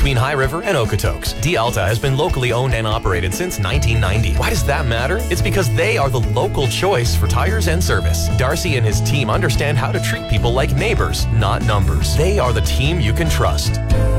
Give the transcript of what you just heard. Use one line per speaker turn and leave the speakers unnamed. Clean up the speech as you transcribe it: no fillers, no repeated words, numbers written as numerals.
between High River and Okotoks. D'Alta has been locally owned and operated since 1990. Why does that matter? It's because they are the local choice for tires and service. Darcy and his team understand how to treat people like neighbors, not numbers. They are the team you can trust.